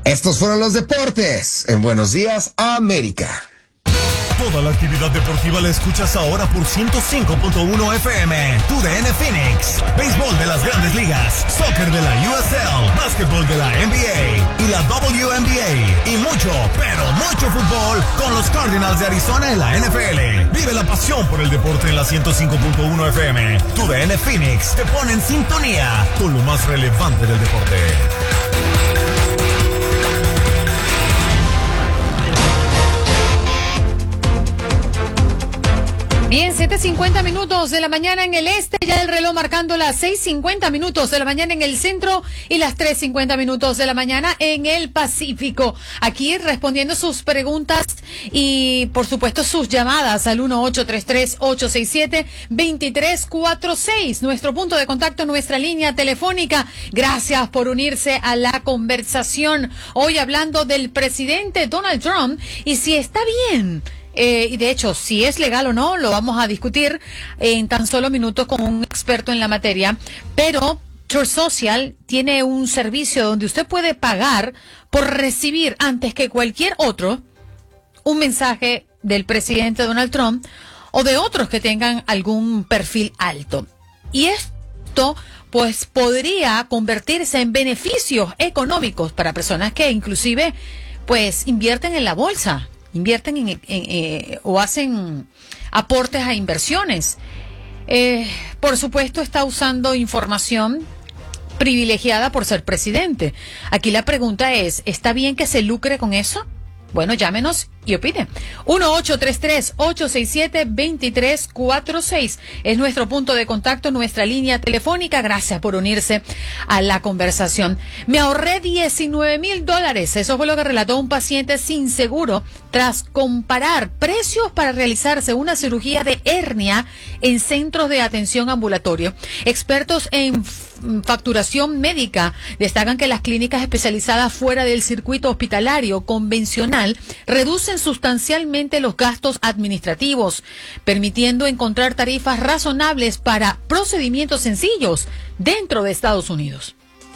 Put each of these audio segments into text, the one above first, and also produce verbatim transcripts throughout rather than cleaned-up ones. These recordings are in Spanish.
Estos fueron los deportes en Buenos Días, América. Toda la actividad deportiva la escuchas ahora por ciento cinco punto uno F M. Tu D N Phoenix. Béisbol de las Grandes Ligas. Soccer de la U S L. Básquetbol de la N B A. Y la W N B A. Y mucho, pero mucho fútbol con los Cardinals de Arizona en la N F L. Vive la pasión por el deporte en la ciento cinco punto uno F M. Tu D N Phoenix te pone en sintonía con lo más relevante del deporte. Bien, siete cincuenta minutos de la mañana en el este, ya el reloj marcando las seis cincuenta minutos de la mañana en el centro y las tres cincuenta minutos de la mañana en el Pacífico. Aquí respondiendo sus preguntas y por supuesto sus llamadas al uno ocho tres tres, ocho seis siete, dos tres cuatro seis, nuestro punto de contacto, nuestra línea telefónica. Gracias por unirse a la conversación. Hoy hablando del presidente Donald Trump y si está bien. Eh, y de hecho, si es legal o no, lo vamos a discutir en tan solo minutos con un experto en la materia. Pero Truth Social tiene un servicio donde usted puede pagar por recibir antes que cualquier otro un mensaje del presidente Donald Trump o de otros que tengan algún perfil alto. Y esto pues podría convertirse en beneficios económicos para personas que inclusive pues invierten en la bolsa. Invierten en, en, eh, o hacen aportes a inversiones. Eh, por supuesto, está usando información privilegiada por ser presidente. Aquí la pregunta es, ¿está bien que se lucre con eso? Bueno, llámenos y opine. uno ocho tres tres, ocho seis siete, dos tres cuatro seis es nuestro punto de contacto, nuestra línea telefónica. Gracias por unirse a la conversación. Me ahorré diecinueve mil dólares. Eso fue lo que relató un paciente sin seguro tras comparar precios para realizarse una cirugía de hernia en centros de atención ambulatorio. Expertos en facturación médica destacan que las clínicas especializadas fuera del circuito hospitalario convencional reducen sustancialmente los gastos administrativos, permitiendo encontrar tarifas razonables para procedimientos sencillos dentro de Estados Unidos.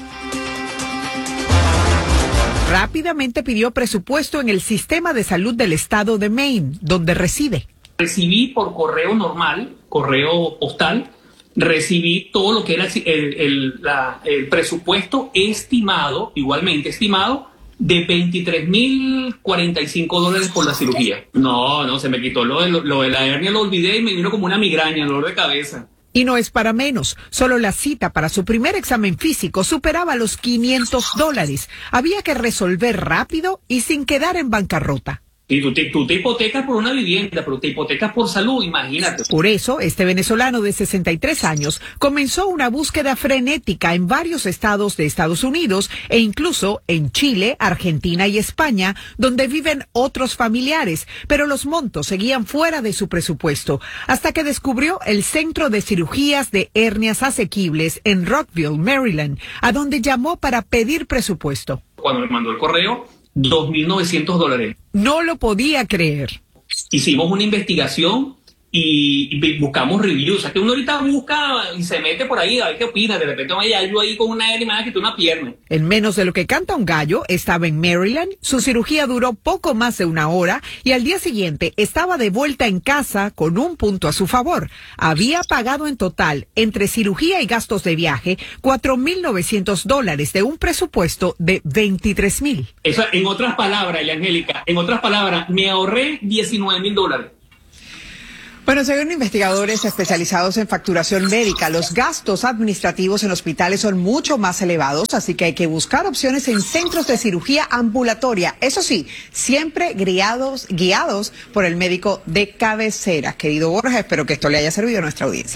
Rápidamente pidió presupuesto en el sistema de salud del estado de Maine, donde reside. Recibí por correo normal, correo postal, recibí todo lo que era el, el, la, el presupuesto estimado, igualmente estimado, de veintitrés mil cuarenta y cinco dólares por la cirugía. No, no, se me quitó lo de, lo, lo de la hernia, lo olvidé y me vino como una migraña, dolor de cabeza. Y no es para menos, solo la cita para su primer examen físico superaba los quinientos dólares. Había que resolver rápido y sin quedar en bancarrota. Y tú te, tú te hipotecas por una vivienda, pero te hipotecas por salud, imagínate. Por eso, este venezolano de sesenta y tres años comenzó una búsqueda frenética en varios estados de Estados Unidos e incluso en Chile, Argentina y España, donde viven otros familiares, pero los montos seguían fuera de su presupuesto, hasta que descubrió el Centro de Cirugías de Hernias Asequibles en Rockville, Maryland, a donde llamó para pedir presupuesto. Cuando me mandó el correo, dos mil novecientos dólares. No lo podía creer. Hicimos una investigación y, y buscamos reviews. O sea, que uno ahorita busca y se mete por ahí a ver qué opina. De repente vaya algo ahí con una hernia y me ha quitado una pierna. En menos de lo que canta un gallo, estaba en Maryland. Su cirugía duró poco más de una hora y al día siguiente estaba de vuelta en casa con un punto a su favor. Había pagado en total, entre cirugía y gastos de viaje, cuatro mil novecientos dólares de un presupuesto de veintitrés mil. Eso, en otras palabras, Angélica, en otras palabras, me ahorré diecinueve mil dólares. Bueno, según investigadores especializados en facturación médica, los gastos administrativos en hospitales son mucho más elevados, así que hay que buscar opciones en centros de cirugía ambulatoria. Eso sí, siempre guiados, guiados por el médico de cabecera. Querido Borja, espero que esto le haya servido a nuestra audiencia.